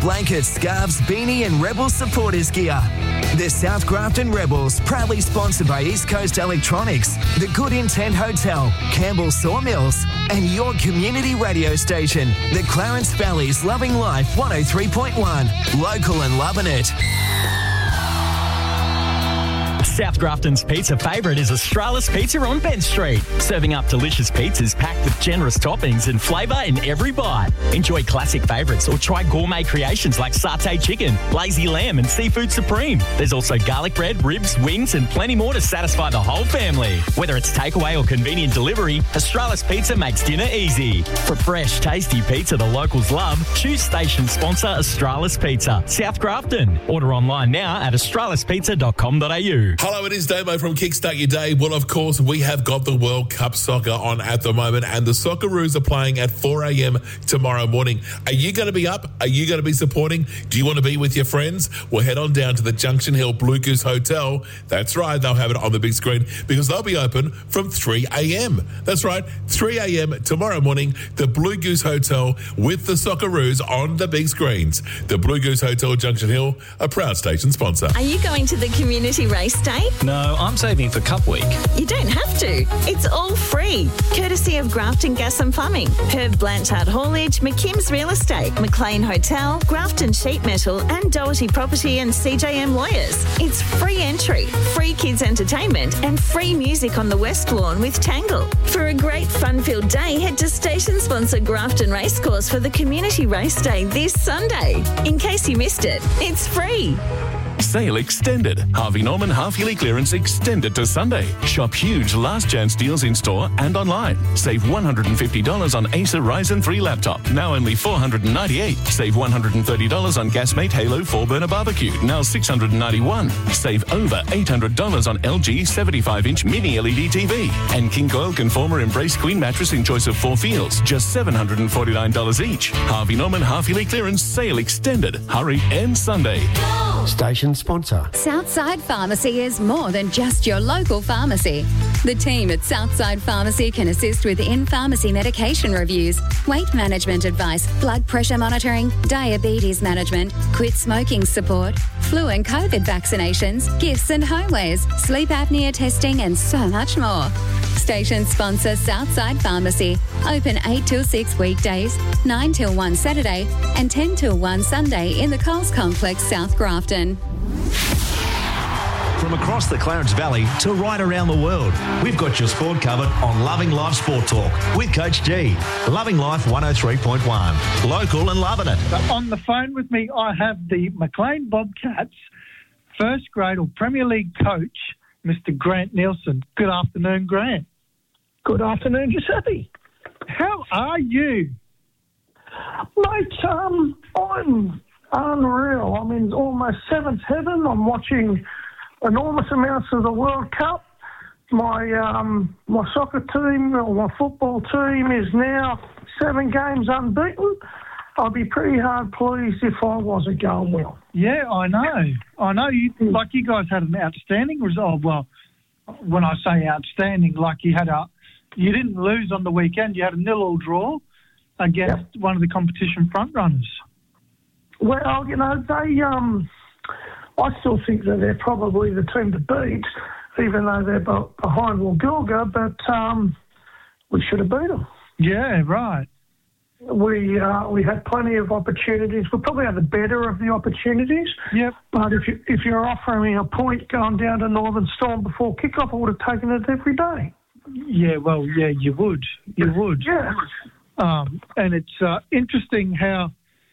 blankets, scarves, beanie and Rebels supporters gear. The South Grafton Rebels, proudly sponsored by East Coast Electronics, the Good Intent Hotel, Campbell Sawmills, and your community radio station, the Clarence Valley's Loving Life 103.1, local and loving it. South Grafton's pizza favourite is Australis Pizza on Penn Street, serving up delicious pizzas packed with generous toppings and flavour in every bite. Enjoy classic favourites or try gourmet creations like satay chicken, lazy lamb and seafood supreme. There's also garlic bread, ribs, wings and plenty more to satisfy the whole family. Whether it's takeaway or convenient delivery, Australis Pizza makes dinner easy. For fresh, tasty pizza the locals love, choose station sponsor Australis Pizza, South Grafton. Order online now at australispizza.com.au. Hello, it is Damo from Kickstart Your Day. Well, of course, we have got the World Cup soccer on at the moment, and the Socceroos are playing at 4 a.m. tomorrow morning. Are you going to be up? Are you going to be supporting? Do you want to be with your friends? Well, head on down to the Junction Hill Blue Goose Hotel. That's right, they'll have it on the big screen because they'll be open from 3 a.m. That's right, 3 a.m. tomorrow morning, the Blue Goose Hotel with the Socceroos on the big screens. The Blue Goose Hotel Junction Hill, a proud station sponsor. Are you going to the community race day? No, I'm saving for Cup Week. You don't have to. It's all free. Courtesy of Grafton Gas and Plumbing, Herb Blanchard Haulage, McKim's Real Estate, McLean Hotel, Grafton Sheet Metal and Doherty Property and CJM Lawyers. It's free entry, free kids entertainment and free music on the West Lawn with Tangle. For a great fun-filled day, head to station sponsor Grafton Racecourse for the Community Race Day this Sunday. In case you missed it, it's free. Sale extended. Harvey Norman half-yearly clearance extended to Sunday. Shop huge last chance deals in store and online. Save $150 on Acer Ryzen 3 laptop, now only $498. Save $130 on Gasmate Halo 4-burner barbecue, now $691. Save over $800 on LG 75-inch mini LED TV. And King Coil Conformer Embrace Queen mattress in choice of 4 feels, just $749 each. Harvey Norman half-yearly clearance sale extended. Hurry, end Sunday. Station sponsor. Southside Pharmacy is more than just your local pharmacy. The team at Southside Pharmacy can assist with in-pharmacy medication reviews, weight management advice, blood pressure monitoring, diabetes management, quit smoking support, flu and COVID vaccinations, gifts and homewares, sleep apnea testing and so much more. Station sponsor Southside Pharmacy. Open 8 till 6 weekdays, 9 till 1 Saturday and 10 till 1 Sunday in the Coles Complex, South Grafton. From across the Clarence Valley to right around the world, we've got your sport covered on Loving Life Sport Talk with Coach G. Loving Life 103.1. Local and loving it. On the phone with me, I have the McLean Bobcats first grade or Premier League coach, Mr. Grant Nielsen. Good afternoon, Grant. Good afternoon, Giuseppe. How are you? Mate, I'm unreal. I'm in almost seventh heaven. I'm watching enormous amounts of the World Cup. My soccer team, or my football team, is now 7 games unbeaten. I'd be pretty hard pleased if I wasn't going well. Yeah, I know. You guys had an outstanding result. Well, when I say outstanding, you didn't lose on the weekend. You had a 0-0 draw against one of the competition front runners. Well, I still think that they're probably the team to beat, even though they're behind Woolgoolga, but we should have beat them. Yeah, right. We had plenty of opportunities. We probably had the better of the opportunities. Yep. But if you're offering me a point going down to Northern Storm before kickoff, I would have taken it every day. Yeah, well, yeah, you would. You would. Yeah. And it's interesting how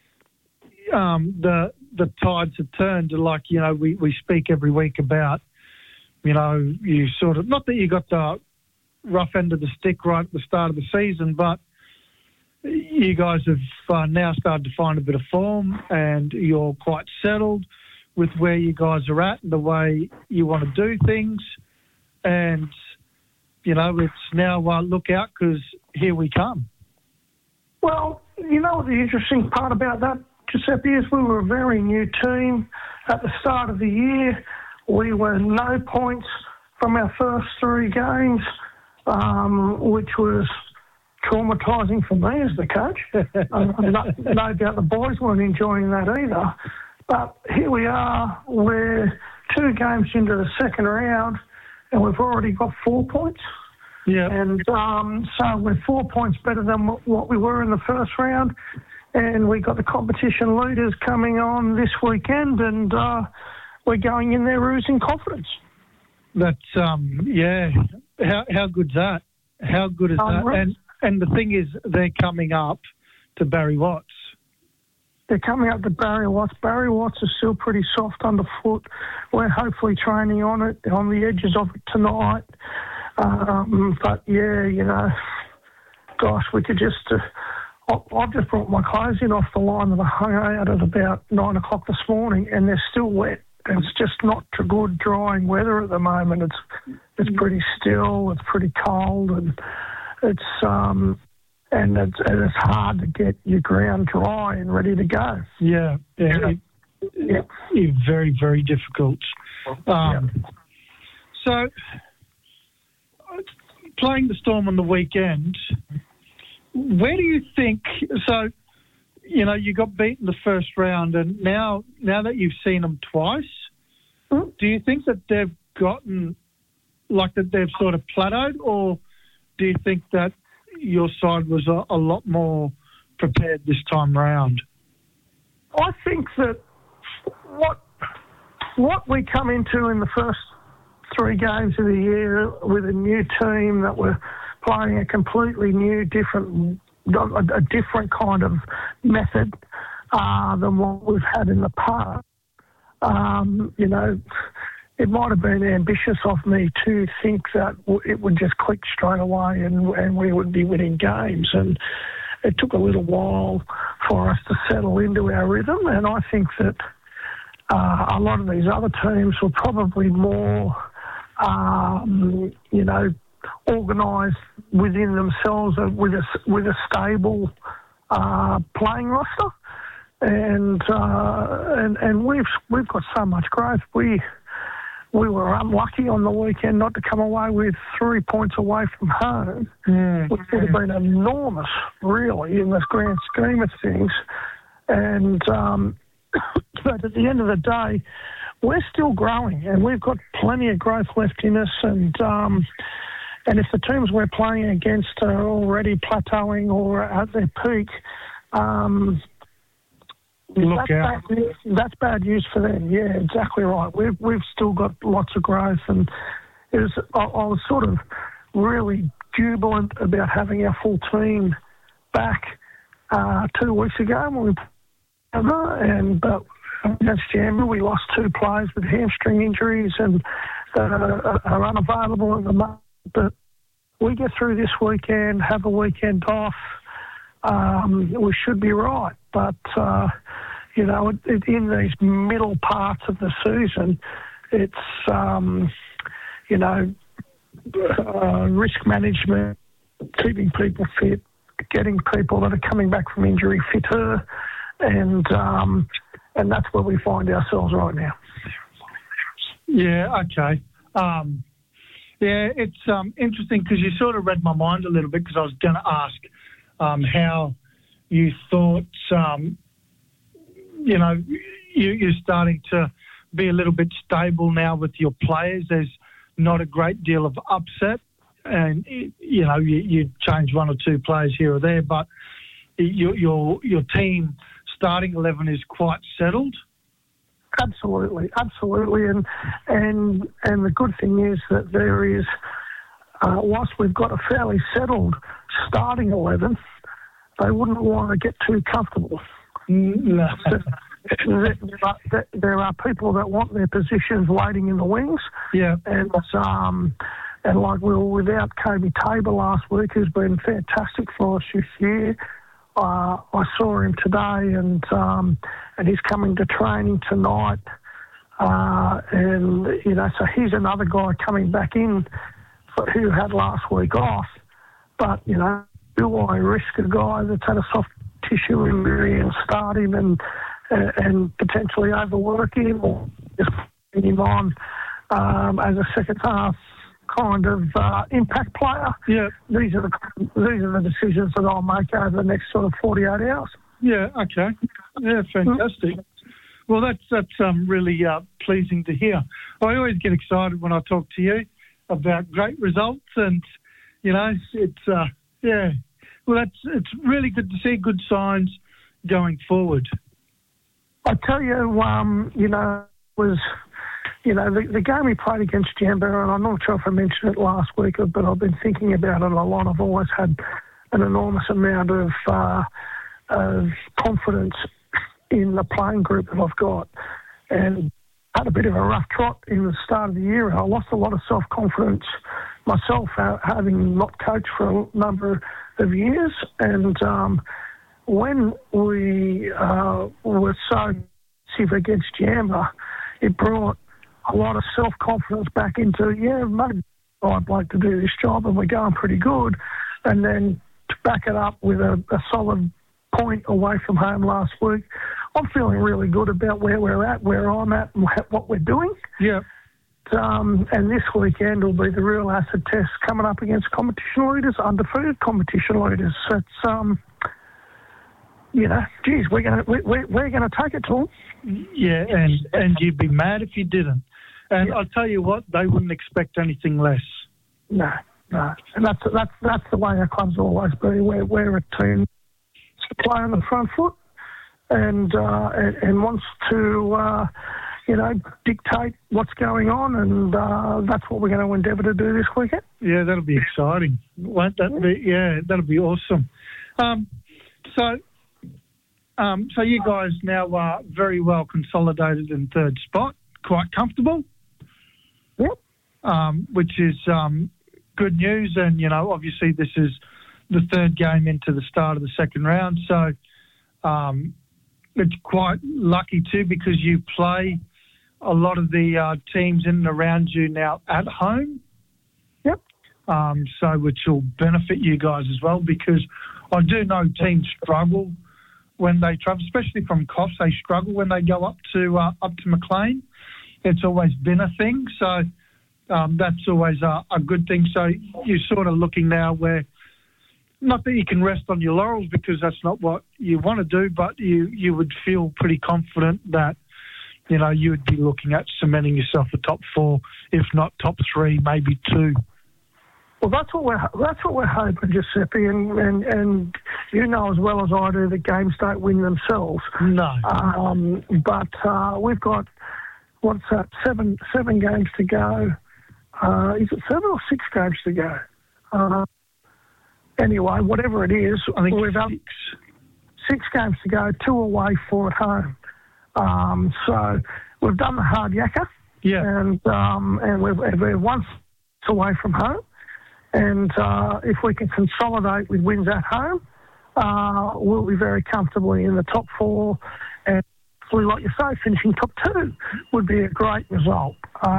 the tides have turned. We speak every week about, you sort of, not that you got the rough end of the stick right at the start of the season, but you guys have now started to find a bit of form and you're quite settled with where you guys are at and the way you want to do things. And, it's now look out because here we come. Well, the interesting part about that, Giuseppe, is we were a very new team. At the start of the year, we were no points from our first 3 games, which was traumatising for me as the coach. No doubt the boys weren't enjoying that either. But here we are, we're 2 games into the second round and we've already got 4 points. Yeah. And so we're 4 points better than what we were in the first round. And we got the competition leaders coming on this weekend and we're going in there oozing confidence. That's, yeah. How good's that? How good is that? And the thing is, they're coming up to Barry Watts. They're coming up to Barry Watts. Barry Watts is still pretty soft underfoot. We're hopefully training on it, on the edges of it tonight. But, yeah, you know, gosh, we could just... I've just brought my clothes in off the line that I hung out at about 9 o'clock this morning, and they're still wet. It's just not good drying weather at the moment. It's pretty still. It's pretty cold, and it's hard to get your ground dry and ready to go. Yeah. Very, very difficult. So, playing the Storm on the weekend, where do you think? So, you know, you got beaten the first round, and now that you've seen them twice, do you think that they've gotten, like that they've sort of plateaued, or do you think that your side was a lot more prepared this time round? I think that what we come into in the first 3 games of the year with a new team that were playing a completely new, different kind of method than what we've had in the past. You know, it might have been ambitious of me to think that it would just click straight away and we would be winning games. And it took a little while for us to settle into our rhythm. And I think that a lot of these other teams were probably more, you know, organised within themselves with a stable playing roster. And we've got so much growth. We were unlucky on the weekend not to come away with 3 points away from home, which would have been enormous, really, in the grand scheme of things. And but at the end of the day, we're still growing, and we've got plenty of growth left in us. And if the teams we're playing against are already plateauing or at their peak, look out. That's bad news for them. Yeah, exactly right. We've still got lots of growth, and I was sort of really jubilant about having our full team back 2 weeks ago. But against Jammu, we lost 2 players with hamstring injuries and that are unavailable at the moment. But we get through this weekend, have a weekend off. We should be right, but you know, in these middle parts of the season, it's you know, risk management, keeping people fit, getting people that are coming back from injury fitter, and that's where we find ourselves right now. Yeah. Okay. Yeah, it's interesting because you sort of read my mind a little bit, because I was going to ask how you thought, you know, you're starting to be a little bit stable now with your players. There's not a great deal of upset, and, you know, you change 1 or 2 players here or there, but your team starting 11 is quite settled. Absolutely, and the good thing is that there is, whilst we've got a fairly settled starting 11, they wouldn't want to get too comfortable. No. There are people that want their positions waiting in the wings. Yeah, and like we were without Kobe Tabor last week, who's been fantastic for us this year. I saw him today, and he's coming to training tonight. And, you know, so he's another guy coming back in who had last week off. But, you know, do I risk a guy that's had a soft tissue injury and start him and potentially overwork him, or just put him on as a second half kind of impact player. Yeah. These are the decisions that I'll make over the next sort of 48 hours. Yeah, okay. Yeah, fantastic. Well, that's really pleasing to hear. I always get excited when I talk to you about great results, and, you know, it's, yeah. Well, it's really good to see good signs going forward. I tell you, the game we played against Canberra, and I'm not sure if I mentioned it last week, but I've been thinking about it a lot. I've always had an enormous amount of confidence in the playing group that I've got, and had a bit of a rough trot in the start of the year. I lost a lot of self-confidence myself, having not coached for a number of years, and when we were so aggressive against Canberra, it brought a lot of self-confidence back into, maybe I'd like to do this job and we're going pretty good. And then to back it up with a solid point away from home last week, I'm feeling really good about where we're at, where I'm at and what we're doing. Yeah. And this weekend will be the real acid test coming up against competition leaders, undefeated competition leaders. It's, we're gonna take it to them. Yeah, and you'd be mad if you didn't. And I'll tell you what, they wouldn't expect anything less. No. And that's the way our club's always been. We're a team to play on the front foot and wants to dictate what's going on, and that's what we're going to endeavour to do this weekend. Yeah, that'll be exciting. Won't that be? Yeah, that'll be awesome. So you guys now are very well consolidated in third spot, quite comfortable. Yep. Which is good news, and obviously this is the third game into the start of the second round, so it's quite lucky too because you play a lot of the teams in and around you now at home. Yep. So which will benefit you guys as well, because I do know teams struggle when they travel, especially from Coffs. They struggle when they go up to Maclean. It's always been a thing, so that's always a good thing. So you're sort of looking now where, not that you can rest on your laurels because that's not what you want to do, but you would feel pretty confident that, you would be looking at cementing yourself a top 4, if not top 3, maybe 2. Well, that's what we're hoping, Giuseppe, and you know as well as I do that games don't win themselves. No. But we've got, what's that, seven games to go. Is it 7 or 6 games to go? Anyway, whatever it is, I think we've got 6 games to go, 2 away, 4 at home. So we've done the hard yakka. Yeah. And we're once away from home. And if we can consolidate with wins at home, we'll be very comfortably in the top 4. And like you say, finishing top 2 would be a great result.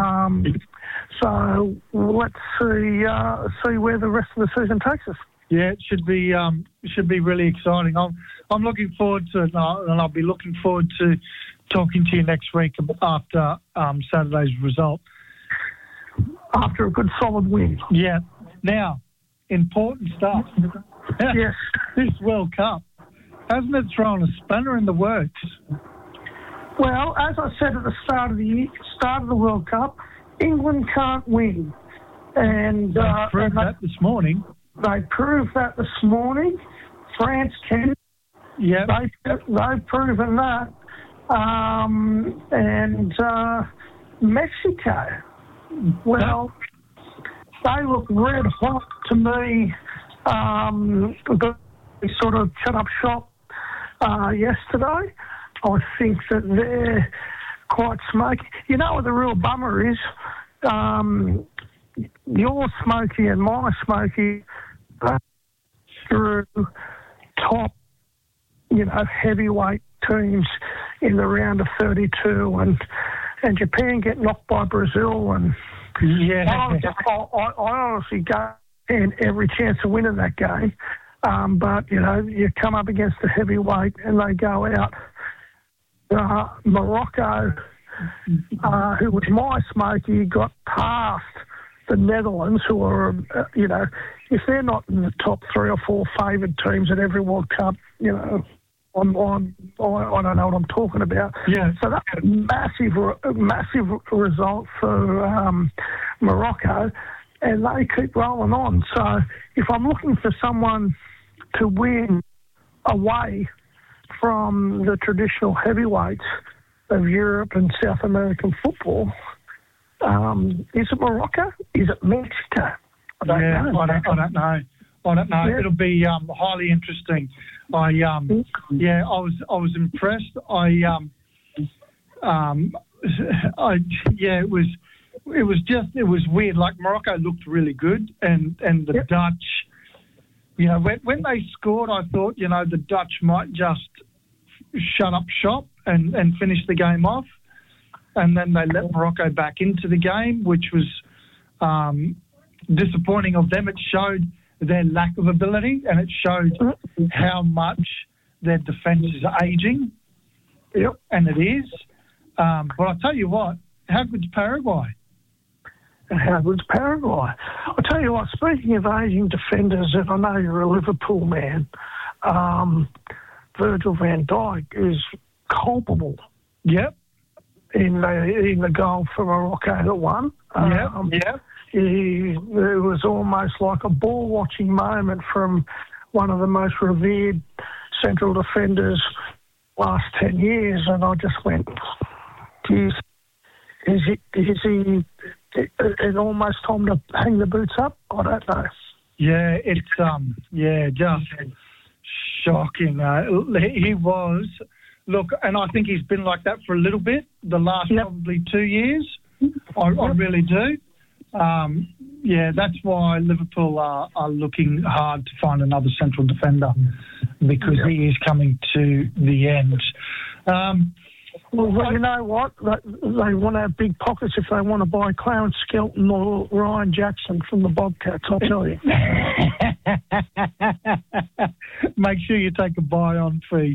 So let's see where the rest of the season takes us. Yeah, it should be really exciting. I'm looking forward to it, and I'll be looking forward to talking to you next week after Saturday's result. After a good solid win. Yeah. Now, important stuff. Yes. This World Cup, hasn't it thrown a spanner in the works? Well, as I said at the start of the World Cup, England can't win. And they proved that this morning. They proved that this morning. France can. Yeah. They've proven that. And Mexico, well, they look red hot to me. They sort of shut up shop yesterday. I think that they're quite smoky. You know what the real bummer is? Your Smoky and my Smoky through top, heavyweight teams in the round of 32, and Japan get knocked by Brazil, and I honestly go and every chance of winning that game. But you come up against the heavyweight and they go out. Morocco, who was my Smoky, got past the Netherlands, who are, if they're not in the top 3 or 4 favoured teams at every World Cup, I don't know what I'm talking about. Yeah. So that's a massive result for Morocco, and they keep rolling on. So if I'm looking for someone to win away from the traditional heavyweights of Europe and South American football, is it Morocco? Is it Mexico? I don't know. I don't know. Yeah. It'll be highly interesting. I was impressed. It was weird. Like, Morocco looked really good, and the Dutch, when they scored, I thought, the Dutch might just shut up shop and finish the game off. And then they let Morocco back into the game, which was disappointing of them. It showed their lack of ability, and it showed how much their defence is ageing. Yep. And it is. But I'll tell you what, how good's Paraguay? How good's Paraguay? I'll tell you what, speaking of ageing defenders, and I know you're a Liverpool man, Virgil van Dijk is culpable. Yep. In the goal for Morocco that won. It was almost like a ball-watching moment from one of the most revered central defenders last 10 years, and I just went, geez, is he almost time to hang the boots up? I don't know. Yeah, it's just shocking. He was. Look, and I think he's been like that for a little bit, the last probably 2 years. I really do. That's why Liverpool are looking hard to find another central defender, because he is coming to the end. Well, you know what? They want to have big pockets if they want to buy Clarence Skelton or Ryan Jackson from the Bobcats, I'll tell you. Make sure you take a buy-on fee.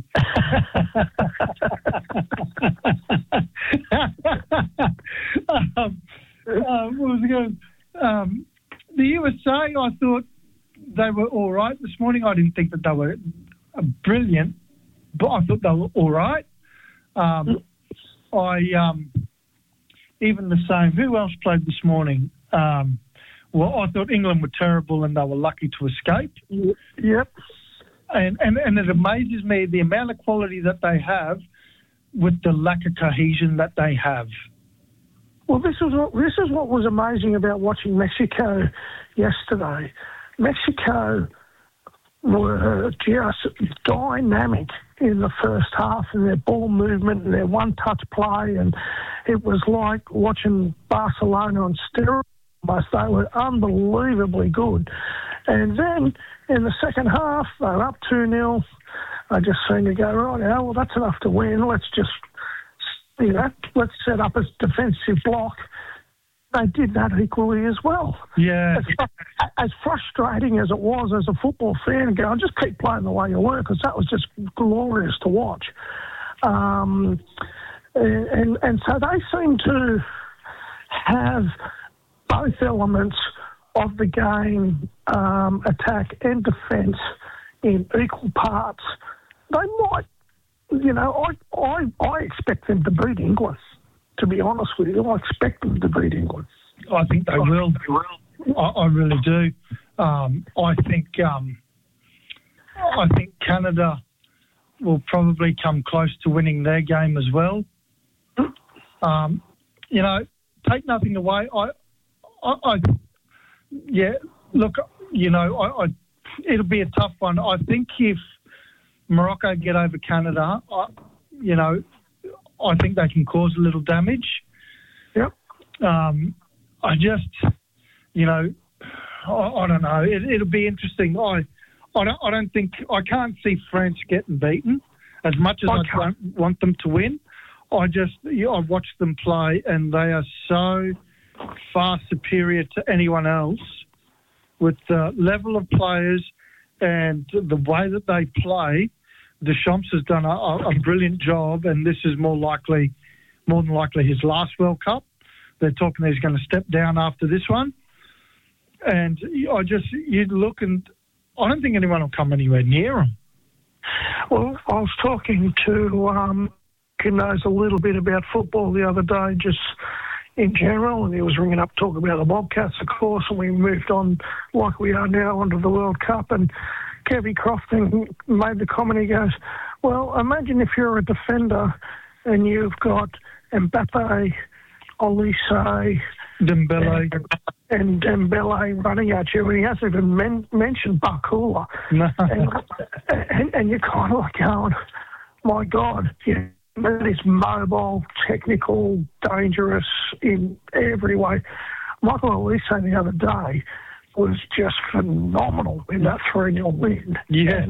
The USA, I thought they were all right this morning. I didn't think that they were brilliant, but I thought they were all right. Even the same. Who else played this morning? I thought England were terrible and they were lucky to escape. Yep. And it amazes me the amount of quality that they have with the lack of cohesion that they have. Well, this is what was amazing about watching Mexico yesterday. Mexico were just dynamic in the first half, and their ball movement and their one-touch play, and it was like watching Barcelona on steroids. They were unbelievably good. And then in the second half, they were up 2-0. I just seemed to go, right now, well, that's enough to win. Let's just, let's set up a defensive block. They did that equally as well. Yeah. As frustrating as it was as a football fan, going, just keep playing the way you were, because that was just glorious to watch. And so they seem to have both elements of the game, attack and defence, in equal parts. They might, I expect them to beat England. To be honest with you, I expect them to beat England. I think they will. I really do. I think Canada will probably come close to winning their game as well. Take nothing away. It'll be a tough one. I think if Morocco get over Canada, I think they can cause a little damage. Yep. I just, I don't know. It'll be interesting. I don't think, I can't see France getting beaten as much as I don't want them to win. I watched them play, and they are so far superior to anyone else with the level of players and the way that they play. Deschamps has done a brilliant job, and this is more than likely his last World Cup. They're talking he's going to step down after this one. And you'd look and I don't think anyone will come anywhere near him. Well, I was talking to who knows a little bit about football the other day, just in general, and he was ringing up talking about the Bobcats, of course, and we moved on like we are now onto the World Cup, and Kevin Crofton made the comment, he goes, well, imagine if you're a defender and you've got Mbappe, Olise, Dembele and Dembele running at you, and he hasn't even mentioned Bakula. No. And you're kind of like going, my God, that is mobile, technical, dangerous in every way. Michael Olise the other day was just phenomenal in that 3-0 win. Yeah.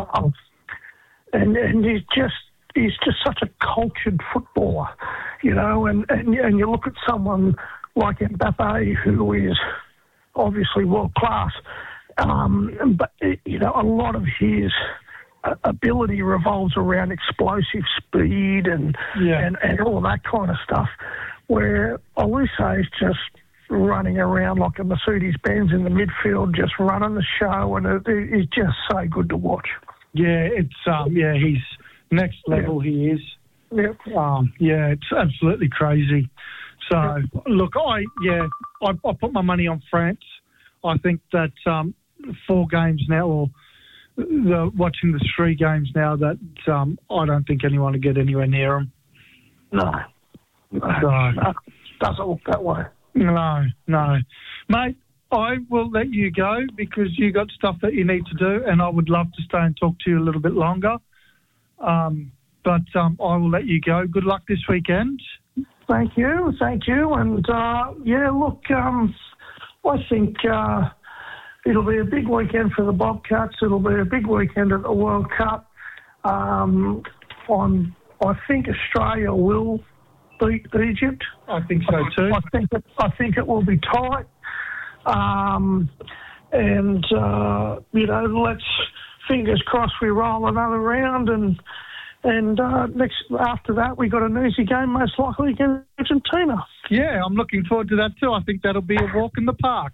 And he's just such a cultured footballer, and you look at someone like Mbappe, who is obviously world class, but a lot of his ability revolves around explosive speed and all that kind of stuff, where Olise is just running around like a Mercedes-Benz in the midfield, just running the show, and it's just so good to watch. Yeah, it's he's next level. Yeah. He is. Yep. It's absolutely crazy. So look, I put my money on France. I think that 4 games now, or watching the 3 games now, that I don't think anyone will get anywhere near them. No. Doesn't look that way. No. Mate, I will let you go because you got stuff that you need to do, and I would love to stay and talk to you a little bit longer. But I will let you go. Good luck this weekend. Thank you. And, look, I think it'll be a big weekend for the Bobcats. It'll be a big weekend at the World Cup. I think Australia will beat Egypt. I think so too. I think it will be tight. Let's fingers crossed we roll another round, and after that we got an easy game, most likely against Argentina. Yeah, I'm looking forward to that too. I think that'll be a walk in the park.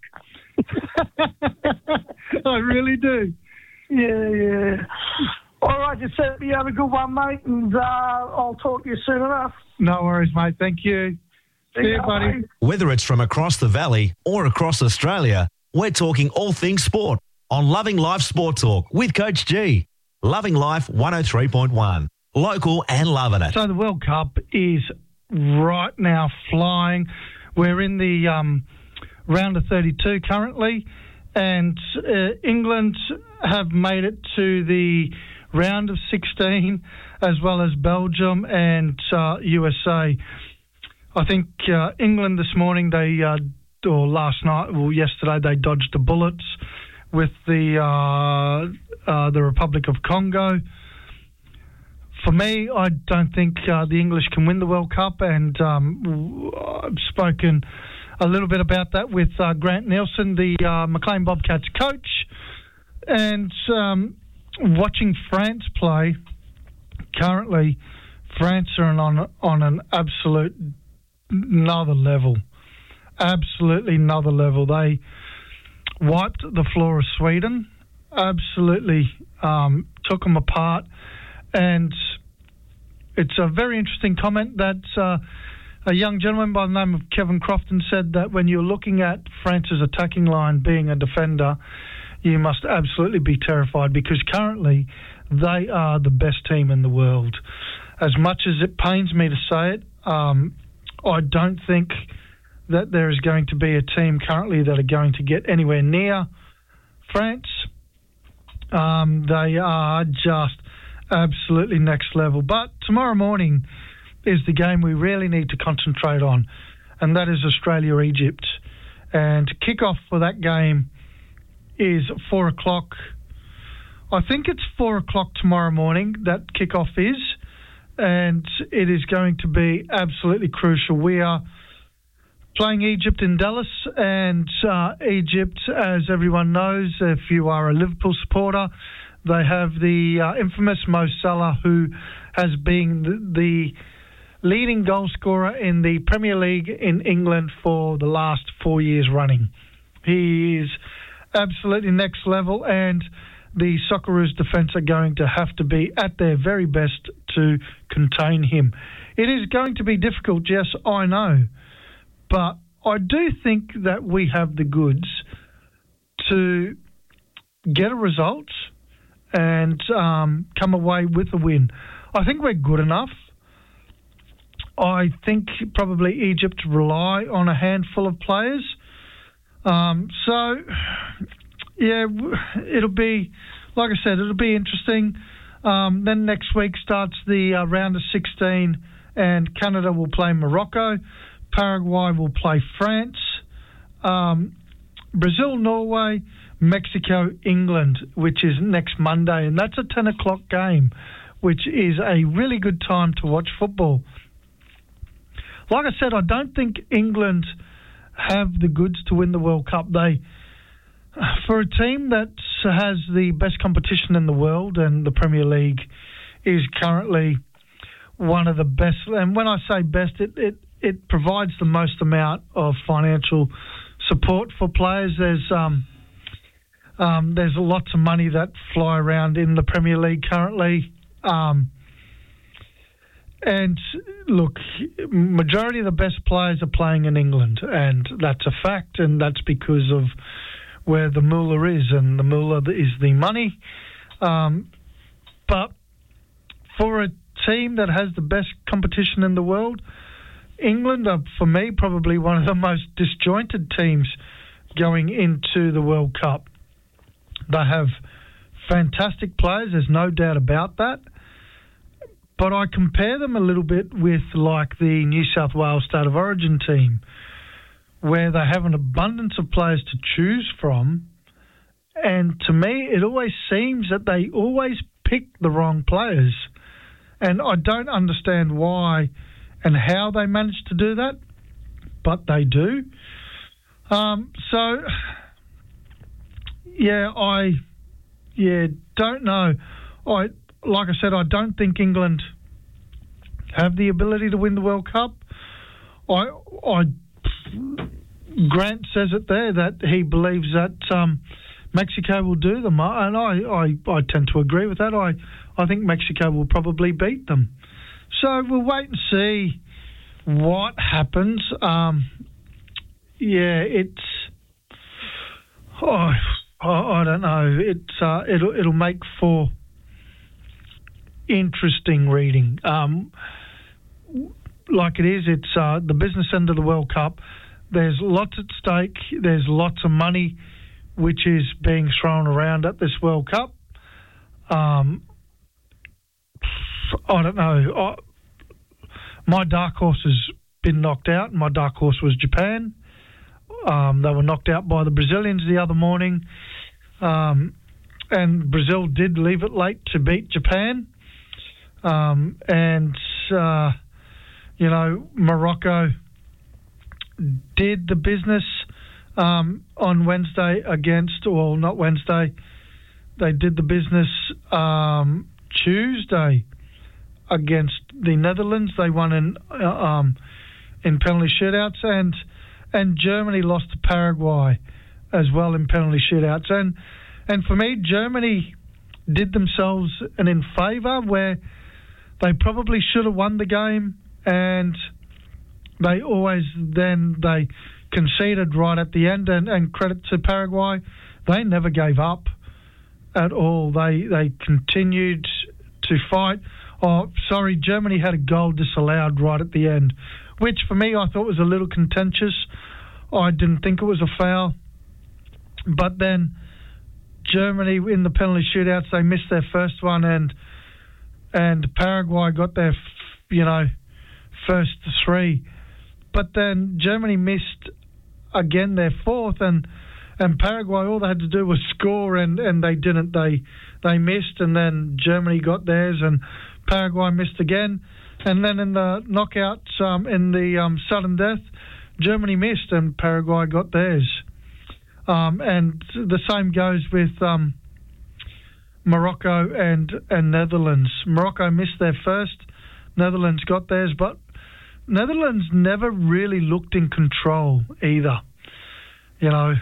I really do. Yeah. All right, Giuseppe, you have a good one, mate, and I'll talk to you soon enough. No worries, mate. Thank you. See you, buddy. Whether it's from across the valley or across Australia, we're talking all things sport on Loving Life Sport Talk with Coach G. Loving Life 103.1. Local and loving it. So the World Cup is right now flying. We're in the round of 32 currently, and England have made it to the round of 16, as well as Belgium and USA. I think England this morning, yesterday, they dodged the bullets with the Republic of Congo. For me, I don't think the English can win the World Cup, and I've spoken a little bit about that with Grant Nielsen, the Maclean Bobcats coach, and watching France play. Currently, France are on an absolute another level. Absolutely another level. They wiped the floor of Sweden, absolutely took them apart, and it's a very interesting comment that a young gentleman by the name of Kevin Crofton said that when you're looking at France's attacking line being a defender, you must absolutely be terrified, because currently they are the best team in the world. As much as it pains me to say it, I don't think that there is going to be a team currently that are going to get anywhere near France. They are just absolutely next level. But tomorrow morning is the game we really need to concentrate on, and that is Australia-Egypt. And kickoff for that game is 4 o'clock. I think it's 4 o'clock tomorrow morning that kickoff is, and it is going to be absolutely crucial. We are playing Egypt in Dallas, and Egypt, as everyone knows, if you are a Liverpool supporter, they have the infamous Mo Salah, who has been the leading goal scorer in the Premier League in England for the last 4 years running. He is absolutely next level, and the Socceroos defence are going to have to be at their very best to contain him. It is going to be difficult, yes, I know, but I do think that we have the goods to get a result and come away with a win. I think we're good enough. I think probably Egypt rely on a handful of players. So, yeah, it'll be, like I said, it'll be interesting. Then next week starts the round of 16, and Canada will play Morocco. Paraguay will play France. Brazil, Norway, Mexico, England, which is next Monday. And that's a 10 o'clock game, which is a really good time to watch football. Like I said, I don't think England have the goods to win the World Cup. For a team that has the best competition in the world, and the Premier League is currently one of the best, and when I say best, it provides the most amount of financial support for players. There's lots of money that fly around in the Premier League currently. And look, majority of the best players are playing in England, and that's a fact, and that's because of where the moolah is, and the moolah is the money. But for a team that has the best competition in the world, England are, for me, probably one of the most disjointed teams going into the World Cup. They have fantastic players, there's no doubt about that. But I compare them a little bit with like the New South Wales State of Origin team, where they have an abundance of players to choose from. And to me, it always seems that they always pick the wrong players. And I don't understand why and how they manage to do that, but they do. So, I don't know. Like I said, I don't think England have the ability to win the World Cup. Grant says it there that he believes that Mexico will do them, and I tend to agree with that. I think Mexico will probably beat them. So we'll wait and see what happens. I don't know. It'll make for interesting reading. Like it is, it's the business end of the World Cup. There's lots at stake. There's lots of money which is being thrown around at this World Cup. I don't know. My dark horse has been knocked out. My dark horse was Japan. They were knocked out by the Brazilians the other morning. And Brazil did leave it late to beat Japan. Morocco did the business on Wednesday not Wednesday. They did the business Tuesday against the Netherlands. They won in penalty shootouts, and Germany lost to Paraguay as well in penalty shootouts. And for me, Germany did themselves an in favour where they probably should have won the game, and they conceded right at the end, and credit to Paraguay, they never gave up at all. They continued to fight. Germany had a goal disallowed right at the end, which for me I thought was a little contentious. I didn't think it was a foul. But then Germany in the penalty shootouts, they missed their first one, and Paraguay got their first three. But then Germany missed again their fourth, and Paraguay, all they had to do was score, and they didn't. They missed, and then Germany got theirs, and Paraguay missed again. And then in the knockouts, in the sudden death, Germany missed, and Paraguay got theirs. And the same goes with Morocco and Netherlands. Morocco missed their first, Netherlands got theirs, but Netherlands never really looked in control either. You know,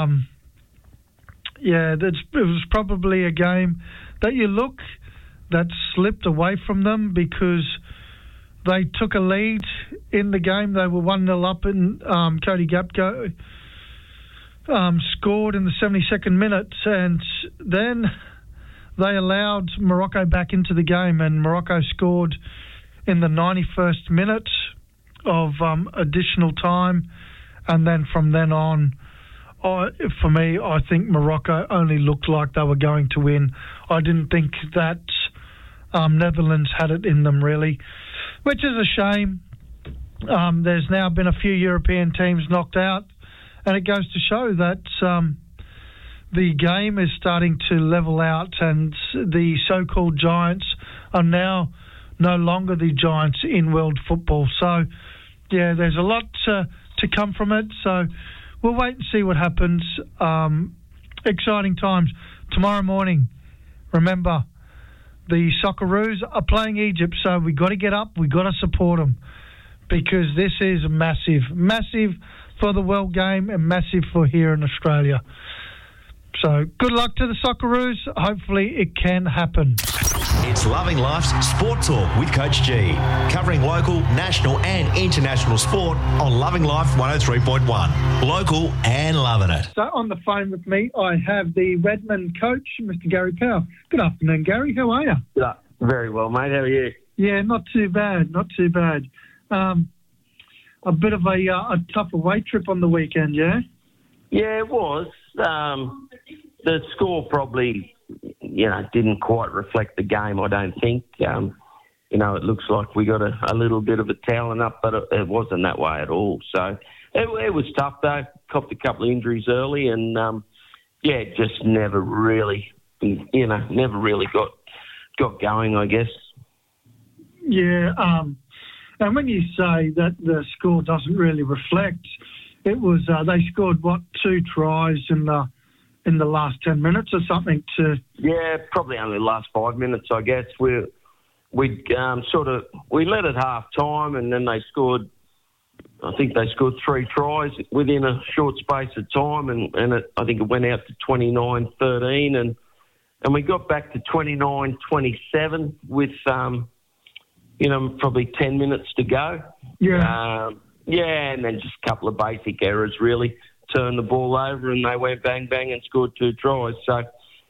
it was probably a game that that slipped away from them because they took a lead in the game. They were 1-0 up, and Cody Gapko scored in the 72nd minute, and then they allowed Morocco back into the game, and Morocco scored in the 91st minute of additional time, and then from then on, for me, I think Morocco only looked like they were going to win. I didn't think that Netherlands had it in them, really, which is a shame. There's now been a few European teams knocked out, and it goes to show that the game is starting to level out, and the so-called giants are now no longer the giants in world football. So, yeah, there's a lot to come from it. So we'll wait and see what happens. Exciting times. Tomorrow morning, remember, the Socceroos are playing Egypt, so we've got to get up, we've got to support them, because this is massive for the world game and massive for here in Australia. So good luck to the Socceroos. Hopefully it can happen. It's Loving Life's Sport Talk with Coach G, covering local, national and international sport on Loving Life 103.1. Local and loving it. So on the phone with me, I have the Redmond coach, Mr. Gary Powell. Good afternoon, Gary. How are you? Yeah, very well, mate. How are you? Yeah, not too bad. A bit of a tough away trip on the weekend, yeah? Yeah, it was. The score probably, didn't quite reflect the game, I don't think. It looks like we got a little bit of a talent up, but it wasn't that way at all. So it was tough, though. Copped a couple of injuries early and, just never really got going, I guess. Yeah, and when you say that the score doesn't really reflect, it was they scored 2 tries in the last 10 minutes or something. Probably only the last 5 minutes, I guess. We led at half time, and then they scored. I think they scored 3 tries within a short space of time, and I think it went out to 29-13, and we got back to 29-27 with probably 10 minutes to go. Yeah. And then just a couple of basic errors, really. Turned the ball over and they went bang, bang and scored 2 tries. So,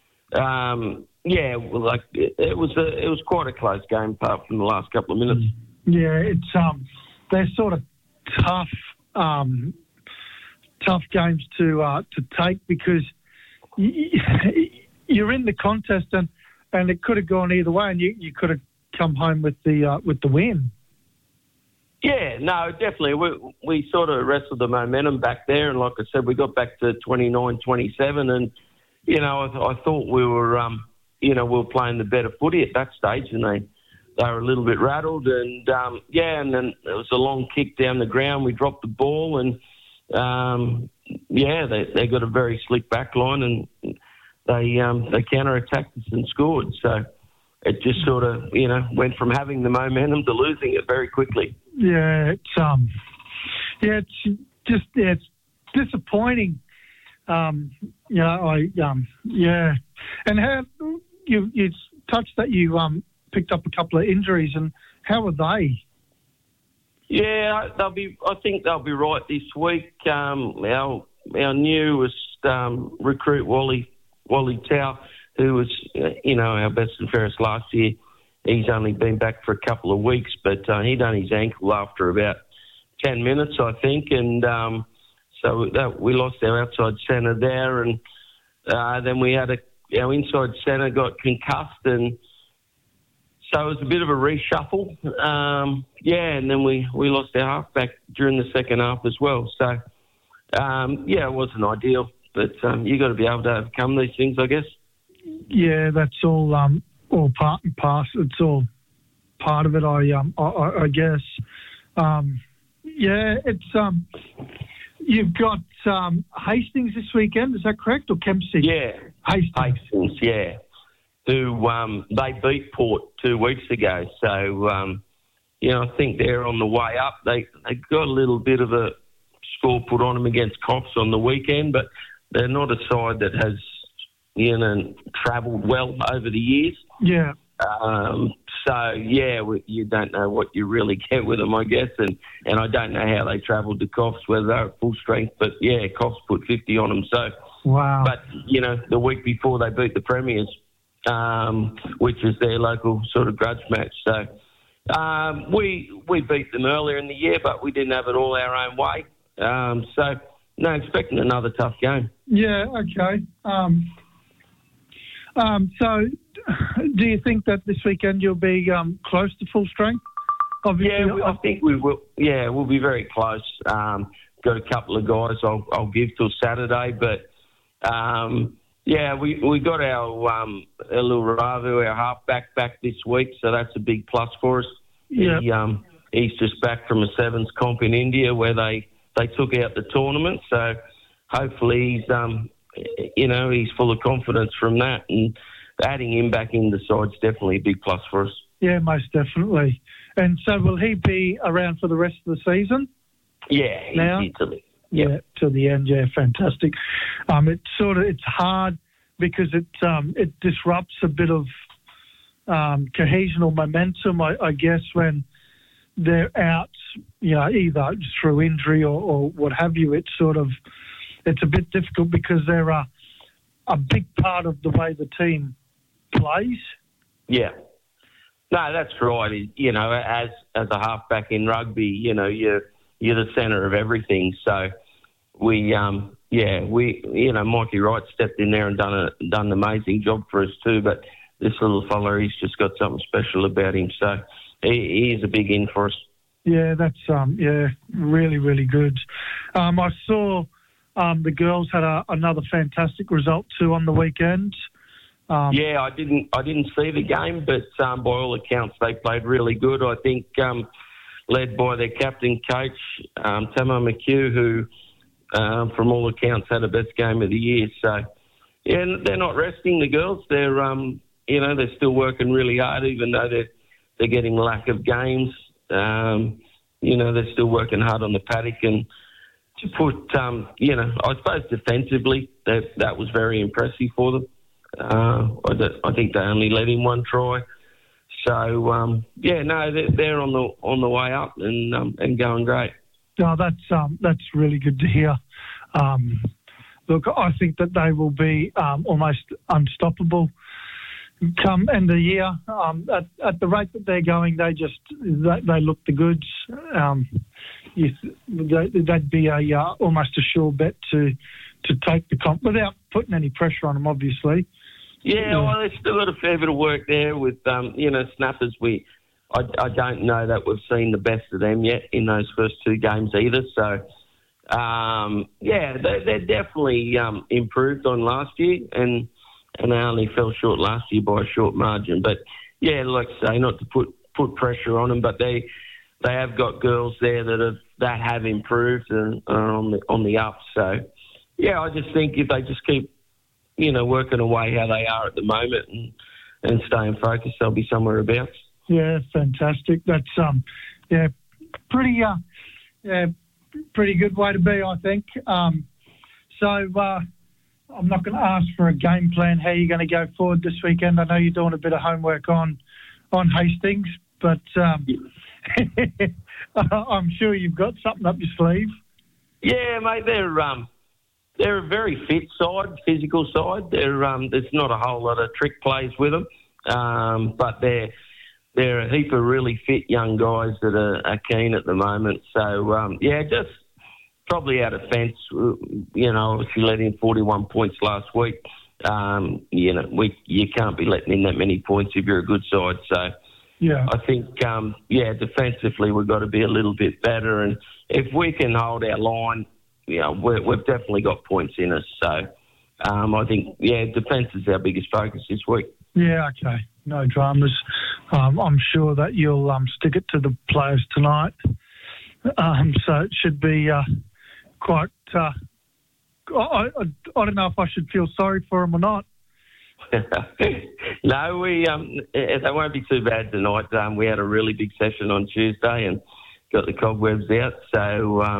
it was quite a close game apart from the last couple of minutes. Yeah, it's they're sort of tough games to take because you're in the contest and it could have gone either way, and you could have come home with the win. Yeah, no, definitely. We sort of wrestled the momentum back there, and like I said, we got back to 29-27, and I thought we were we were playing the better footy at that stage, and they were a little bit rattled, and and then it was a long kick down the ground. We dropped the ball, and they got a very slick back line, and they counter-attacked us and scored. So it just sort of went from having the momentum to losing it very quickly. Yeah, it's disappointing. And how you touched that you picked up a couple of injuries, and how are they? Yeah, I think they'll be right this week. Our newest recruit, Wally Tao, who was our best and fairest last year. He's only been back for a couple of weeks, but he done his ankle after about 10 minutes, I think, and we lost our outside centre there, and then we had our inside centre got concussed, and so it was a bit of a reshuffle. And then we lost our halfback during the second half as well. So, it wasn't ideal, but you got to be able to overcome these things, I guess. Yeah, that's all part and parcel. It's all part of it, I guess. It's you've got Hastings this weekend. Is that correct, or Kempsey? Yeah, Hastings. Yeah, who they beat Port 2 weeks ago. So I think they're on the way up. They got a little bit of a score put on them against Coffs on the weekend, but they're not a side that has, travelled well over the years. Yeah. You don't know what you really get with them, I guess, and I don't know how they travelled to Coffs, whether they're at full strength, but yeah, Coffs put 50 on them. So, wow. But the week before they beat the Premiers, which is their local sort of grudge match. So we beat them earlier in the year, but we didn't have it all our own way. Expecting another tough game. Yeah. Okay. So, do you think that this weekend you'll be close to full strength? Obviously, I think we will. Yeah, we'll be very close. Got a couple of guys I'll give till Saturday, but we got our little Ravu, our halfback, back this week, so that's a big plus for us. Yeah. He's just back from a sevens comp in India where they took out the tournament, so hopefully he's full of confidence from that, and adding him back in the side's definitely a big plus for us. Yeah, most definitely. And so will he be around for the rest of the season? Yeah, now? Till the end. Yeah, fantastic. It's hard because it disrupts a bit of cohesion or momentum, I guess, when they're out, either through injury or what have you. It's a bit difficult because they're a big part of the way the team plays. Yeah. No, that's right. As a halfback in rugby, you're the centre of everything. So we Mikey Wright stepped in there and done an amazing job for us too. But this little fella, he's just got something special about him. So he is a big in for us. Yeah, that's really, really good. I saw the girls had another fantastic result too on the weekend. I didn't see the game, but by all accounts, they played really good. I think led by their captain coach, Tamo McHugh, who, from all accounts, had the best game of the year. So, yeah, they're not resting, the girls. They're, they're still working really hard, even though they're getting lack of games. They're still working hard on the paddock, and to put, I suppose defensively, that was very impressive for them. I think they only let in one try. So they're on the way up and going great. No, that's really good to hear. Look, I think that they will be almost unstoppable come end of the year. At the rate that they're going, they look the goods. That'd be almost a sure bet to take the comp without putting any pressure on them, obviously. Yeah, well, they've still got a fair bit of work there with, snappers. I don't know that we've seen the best of them yet in those first two games either. So, they're definitely improved on last year, and they only fell short last year by a short margin. But, yeah, like I say, not to put pressure on them, but they have got girls there that have improved and are on the up. So, yeah, I just think if they just keep working away how they are at the moment and staying focused, they'll be somewhere about. Yeah, fantastic. That's pretty good way to be, I think. So I'm not going to ask for a game plan how you're going to go forward this weekend. I know you're doing a bit of homework on Hastings, but I'm sure you've got something up your sleeve. Yeah, mate, they're a very fit side, physical side. There's not a whole lot of trick plays with them, but they're a heap of really fit young guys that are keen at the moment. So, just probably out of fence, obviously let in 41 points last week. You can't be letting in that many points if you're a good side. So, yeah, I think, defensively we've got to be a little bit better. And if we can hold our line, we've definitely got points in us. So I think, defence is our biggest focus this week. Yeah, okay. No dramas. I'm sure that you'll stick it to the players tonight. So it should be quite... I don't know if I should feel sorry for them or not. No, they won't be too bad tonight. We had a really big session on Tuesday and got the cobwebs out. So...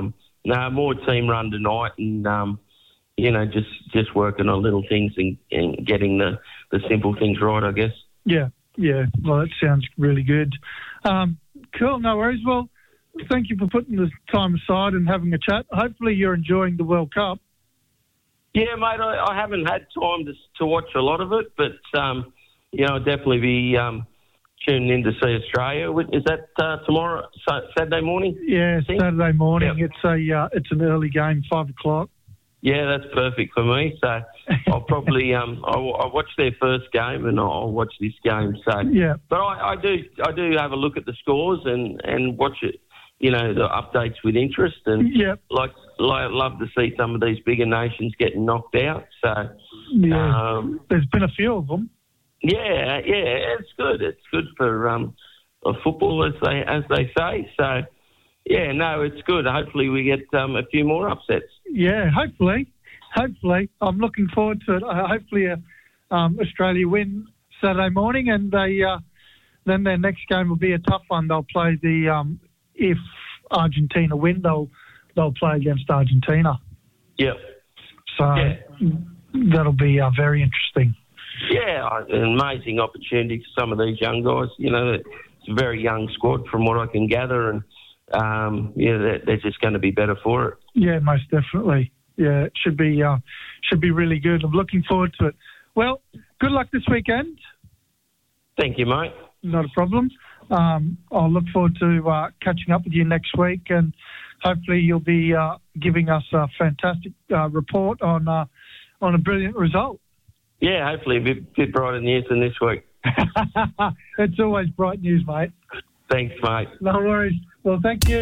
no, more team run tonight, and just working on little things and getting the simple things right, I guess. Yeah. Well, that sounds really good. Cool, no worries. Well, thank you for putting the time aside and having a chat. Hopefully you're enjoying the World Cup. Yeah, mate, I haven't had time to watch a lot of it, but, I'll definitely be tuning in to see Australia. Is that tomorrow, Saturday morning? Yeah, Saturday morning. Yep. It's an early game, 5 o'clock. Yeah, that's perfect for me. So I'll probably I'll watch their first game and I'll watch this game. So yeah, but I do have a look at the scores and watch it, the updates with interest, and like love to see some of these bigger nations getting knocked out. So there's been a few of them. Yeah, it's good. It's good for football, as they say. So. Yeah, no, it's good. Hopefully we get a few more upsets. Yeah, hopefully. I'm looking forward to it. Hopefully Australia win Saturday morning, and then their next game will be a tough one. They'll play if Argentina win, they'll play against Argentina. Yep. So that'll be very interesting. Yeah, an amazing opportunity for some of these young guys. It's a very young squad from what I can gather, and they're just going to be better for it. Yeah, most definitely. Yeah, it should be really good. I'm looking forward to it. Well, good luck this weekend. Thank you, mate. Not a problem. I'll look forward to catching up with you next week, and hopefully you'll be giving us a fantastic report on a brilliant result. Yeah, hopefully a bit brighter news than this week. It's always bright news, mate. Thanks, mate. No worries. Well, thank you.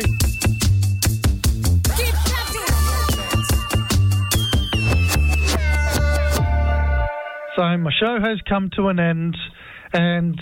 So my show has come to an end, and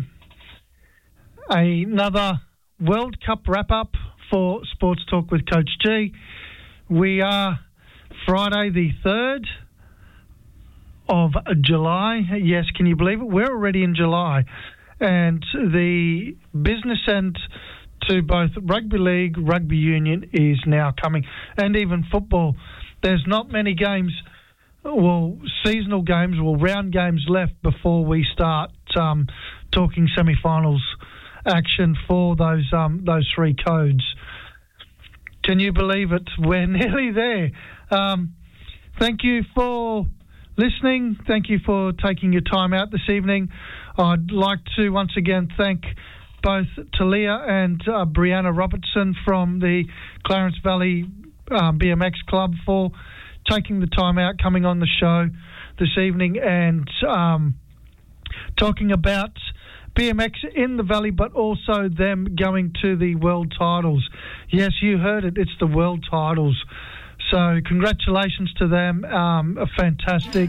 another World Cup wrap-up for Sports Talk with Coach G. We are Friday the 3rd of July. Yes, can you believe it? We're already in July. And the business end to both rugby league, rugby union is now coming, and even football. There's not many games, seasonal games, round games left before we start talking semi-finals action for those three codes. Can you believe it? We're nearly there. Thank you for listening. Thank you for taking your time out this evening. I'd like to once again thank both Talia and Brianna Robertson from the Clarence Valley BMX Club for taking the time out, coming on the show this evening and talking about BMX in the Valley, but also them going to the World Titles. Yes, you heard it. It's the World Titles. So congratulations to them. A fantastic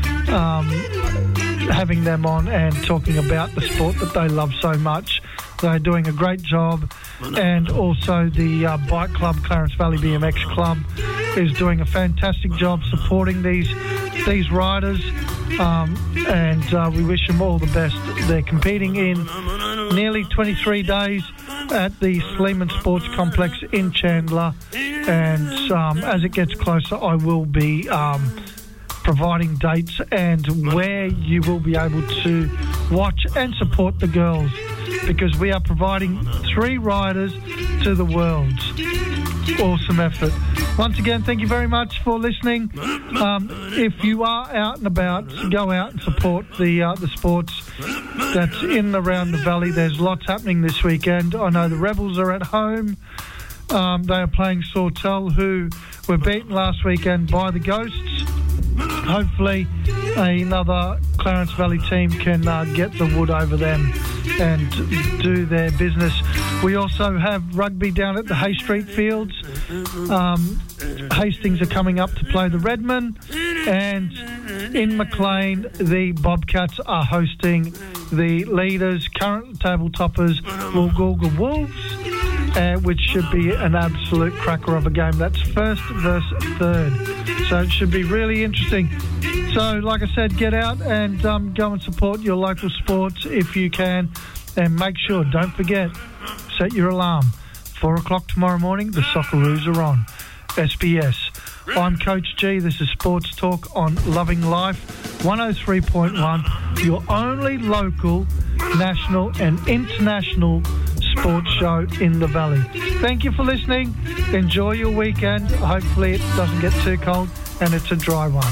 having them on and talking about the sport that they love so much. They're doing a great job, and also the bike club, Clarence Valley BMX Club, is doing a fantastic job supporting these riders, and we wish them all the best. They're competing in nearly 23 days at the Sleeman Sports Complex in Chandler, and as it gets closer, I will be providing dates and where you will be able to watch and support the girls, because we are providing 3 riders to the worlds. Awesome effort. Once again, thank you very much for listening. If you are out and about, go out and support the sports that's in and around the valley. There's lots happening this weekend. I know the Rebels are at home. They are playing Sawtell, who were beaten last weekend by the Ghosts. Hopefully another Clarence Valley team can get the wood over them and do their business. We also have rugby down at the Hay Street Fields. Hastings are coming up to play the Redmen, and in Maclean the Bobcats are hosting the leaders, current table toppers, Woolgoolga Wolves, which should be an absolute cracker of a game. That's first versus third, so it should be really interesting. So like I said, get out and go and support your local sports if you can, and make sure, don't forget, set your alarm. 4 o'clock tomorrow morning, the Socceroos are on. SBS. I'm Coach G. This is Sports Talk on Loving Life 103.1, your only local, national and international sports show in the Valley. Thank you for listening. Enjoy your weekend. Hopefully it doesn't get too cold and it's a dry one.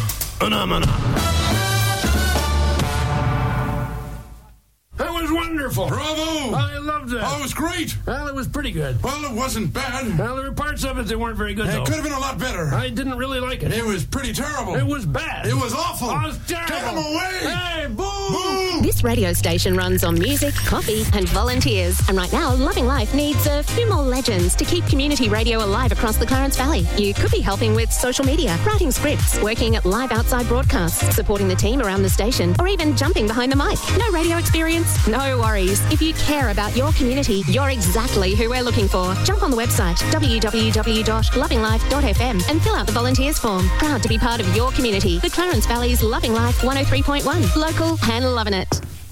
That was wonderful. Bravo! I loved it. Oh, it was great. Well, it was pretty good. Well, it wasn't bad. Well, there were parts of it that weren't very good, though. It could have been a lot better. I didn't really like it. It was pretty terrible. It was bad. It was awful. It was terrible. Get him away! Hey, boo! Boo! This radio station runs on music, coffee and volunteers. And right now, Loving Life needs a few more legends to keep community radio alive across the Clarence Valley. You could be helping with social media, writing scripts, working at live outside broadcasts, supporting the team around the station, or even jumping behind the mic. No radio experience? No worries. If you care about your community, you're exactly who we're looking for. Jump on the website, www.lovinglife.fm, and fill out the volunteers form. Proud to be part of your community. The Clarence Valley's Loving Life 103.1. Local and loving it.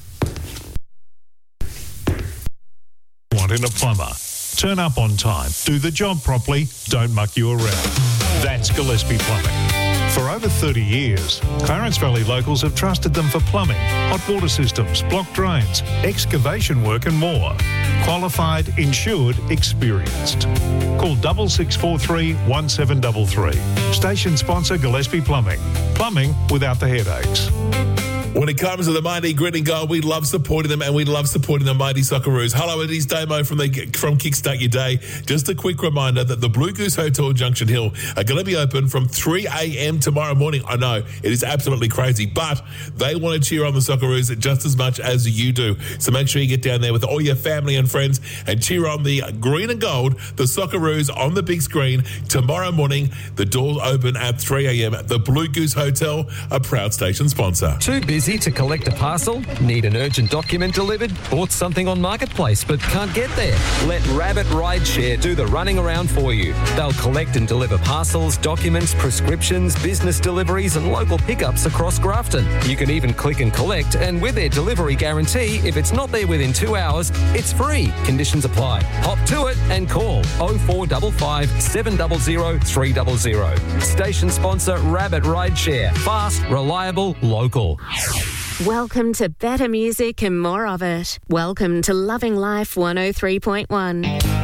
Want in a plumber? Turn up on time, do the job properly, don't muck you around. That's Gillespie Plumbing. For over 30 years, Clarence Valley locals have trusted them for plumbing, hot water systems, block drains, excavation work and more. Qualified, insured, experienced. Call 6643 1733. Station sponsor Gillespie Plumbing. Plumbing without the headaches. When it comes to the mighty Grit and Gold, we love supporting them, and we love supporting the mighty Socceroos. Hello, it is Damo from Kickstart Your Day. Just a quick reminder that the Blue Goose Hotel Junction Hill are going to be open from 3 a.m. tomorrow morning. I know, it is absolutely crazy, but they want to cheer on the Socceroos just as much as you do. So make sure you get down there with all your family and friends and cheer on the green and gold, the Socceroos on the big screen tomorrow morning. The doors open at 3 a.m. The Blue Goose Hotel, a proud station sponsor. Too busy to collect a parcel? Need an urgent document delivered? Bought something on Marketplace but can't get there? Let Rabbit Rideshare do the running around for you. They'll collect and deliver parcels, documents, prescriptions, business deliveries and local pickups across Grafton. You can even click and collect, and with their delivery guarantee, if it's not there within 2 hours, it's free. Conditions apply. Hop to it and call 0455 700 300. Station sponsor Rabbit Rideshare. Fast, reliable, local. Welcome to better music and more of it. Welcome to Loving Life 103.1.